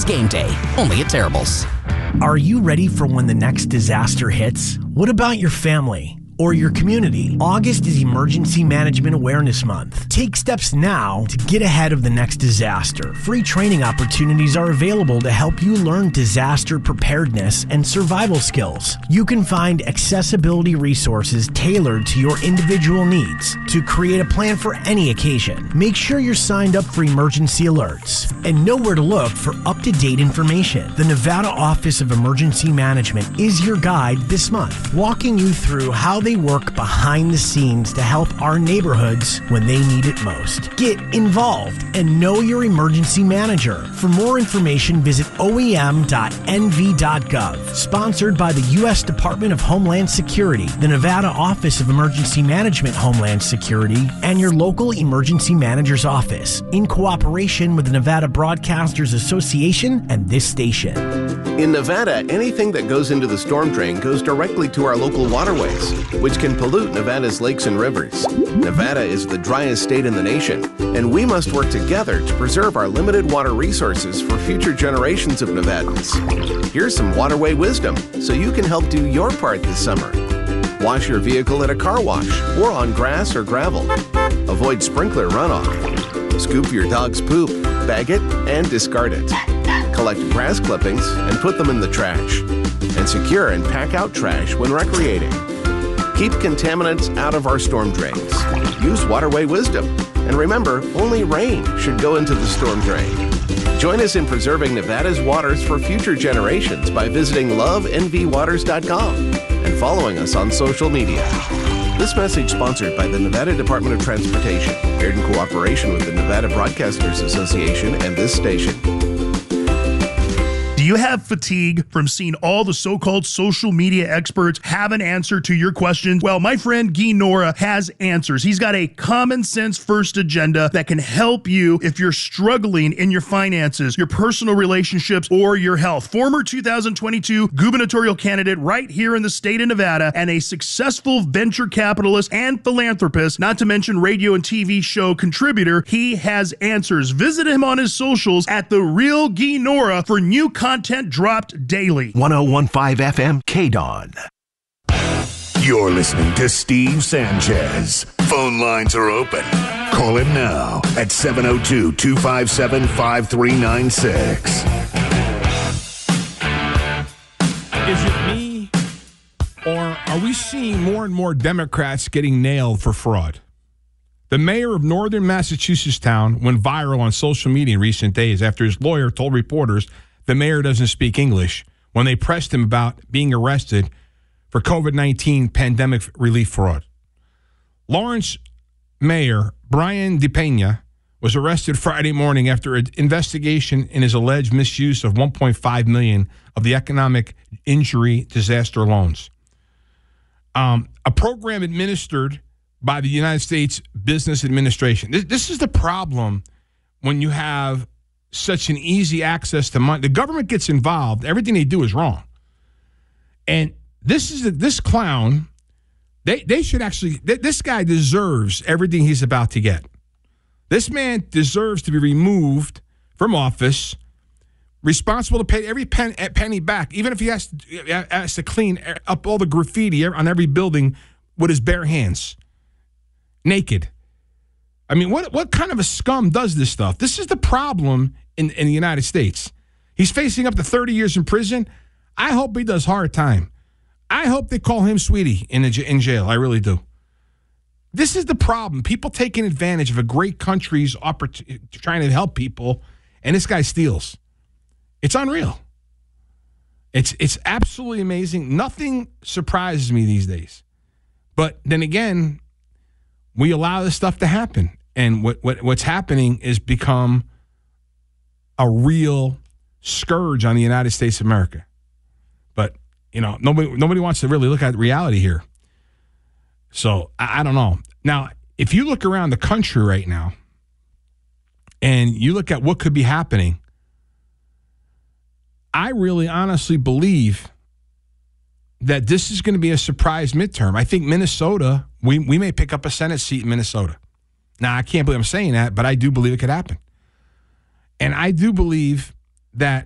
game day, only at Terrible's. Are you ready for when the next disaster hits? What about your family? Or your community? August is Emergency Management Awareness Month. Take steps now to get ahead of the next disaster. Free training opportunities are available to help you learn disaster preparedness and survival skills. You can find accessibility resources tailored to your individual needs to create a plan for any occasion. Make sure you're signed up for emergency alerts and know where to look for up-to-date information. The Nevada Office of Emergency Management is your guide this month, walking you through how they work behind the scenes to help our neighborhoods when they need it most. Get involved and know your emergency manager. For more information, visit oem.nv.gov. Sponsored by the U.S. Department of Homeland Security, the Nevada Office of Emergency Management Homeland Security, and your local emergency manager's office, in cooperation with the Nevada Broadcasters Association and this station. In Nevada, anything that goes into the storm drain goes directly to our local waterways, which can pollute Nevada's lakes and rivers. Nevada is the driest state in the nation, and we must work together to preserve our limited water resources for future generations of Nevadans. Here's some waterway wisdom so you can help do your part this summer. Wash your vehicle at a car wash or on grass or gravel. Avoid sprinkler runoff. Scoop your dog's poop, bag it, and discard it. Collect grass clippings and put them in the trash. And secure and pack out trash when recreating. Keep contaminants out of our storm drains. Use waterway wisdom. And remember, only rain should go into the storm drain. Join us in preserving Nevada's waters for future generations by visiting lovenvwaters.com and following us on social media. This message sponsored by the Nevada Department of Transportation, aired in cooperation with the Nevada Broadcasters Association and this station. Do you have fatigue from seeing all the so-called social media experts have an answer to your questions? Well, my friend Guy Nora has answers. He's got a common sense first agenda that can help you if you're struggling in your finances, your personal relationships, or your health. Former 2022 gubernatorial candidate right here in the state of Nevada and a successful venture capitalist and philanthropist, not to mention radio and TV show contributor, he has answers. Visit him on his socials at The Real Guy Nora for new content dropped daily. 101.5 FM KDON. You're listening to Steve Sanchez. Phone lines are open. Call him now at 702-257-5396. Is it me, or are we seeing more and more Democrats getting nailed for fraud? The mayor of northern Massachusetts town went viral on social media in recent days after his lawyer told reporters the mayor doesn't speak English when they pressed him about being arrested for COVID-19 pandemic relief fraud. Lawrence Mayor Brian DePena was arrested Friday morning after an investigation in his alleged misuse of $1.5 million of the economic injury disaster loans. A program administered by the United States Business Administration. This is the problem when you have such an easy access to money. The government gets involved. Everything they do is wrong. And this clown, they should actually, this guy deserves everything he's about to get. This man deserves to be removed from office, responsible to pay every penny back, even if he has to clean up all the graffiti on every building with his bare hands, naked. I mean, what kind of a scum does this stuff? This is the problem in the United States. He's facing up to 30 years in prison. I hope he does hard time. I hope they call him sweetie in jail. I really do. This is the problem. People taking advantage of a great country's opportunity, trying to help people, and this guy steals. It's unreal. It's absolutely amazing. Nothing surprises me these days. But then again, we allow this stuff to happen. And what's happening is become a real scourge on the United States of America. But, you know, nobody wants to really look at reality here. So, I don't know. Now, if you look around the country right now and you look at what could be happening, I really honestly believe that this is going to be a surprise midterm. I think Minnesota, we may pick up a Senate seat in Minnesota. Now, I can't believe I'm saying that, but I do believe it could happen. And I do believe that